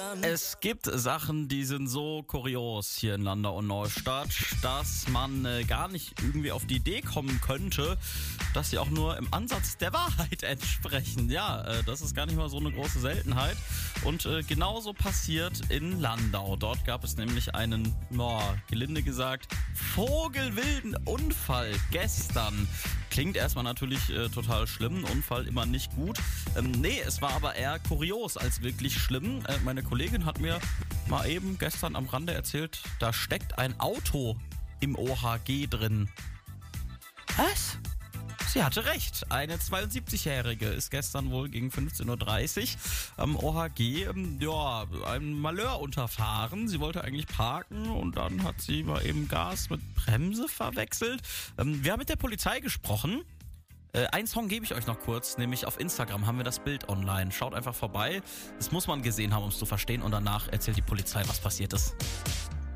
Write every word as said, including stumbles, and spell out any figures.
Es gibt Sachen, die sind so kurios hier in Landau und Neustadt, dass man äh, gar nicht irgendwie auf die Idee kommen könnte, dass sie auch nur im Ansatz der Wahrheit entsprechen. Ja, äh, das ist gar nicht mal so eine große Seltenheit. Und äh, genauso passiert in Landau. Dort gab es nämlich einen, oh, gelinde gesagt, vogelwilden Unfall gestern. Klingt erstmal natürlich äh, total schlimm, Unfall immer nicht gut. Ähm, nee, es war aber eher kurios als wirklich schlimm. Äh, meine Kollegin hat mir mal eben gestern am Rande erzählt, da steckt ein Auto im O H G drin. Was? Sie hatte recht. Eine zweiundsiebzigjährige ist gestern wohl gegen fünfzehn Uhr dreißig am O H G ähm, ja, ein Malheur unterfahren. Sie wollte eigentlich parken und dann hat sie mal eben Gas mit Bremse verwechselt. Ähm, wir haben mit der Polizei gesprochen. Äh, einen Song gebe ich euch noch kurz, nämlich auf Instagram haben wir das Bild online. Schaut einfach vorbei. Das muss man gesehen haben, um es zu verstehen. Und danach erzählt die Polizei, was passiert ist.